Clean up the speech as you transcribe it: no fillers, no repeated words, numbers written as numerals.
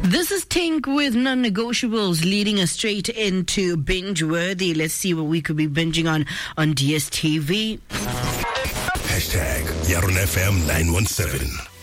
This is Tink with non-negotiables, leading us straight into binge-worthy. Let's see what we could be binging on DSTV. #YaronFM 917.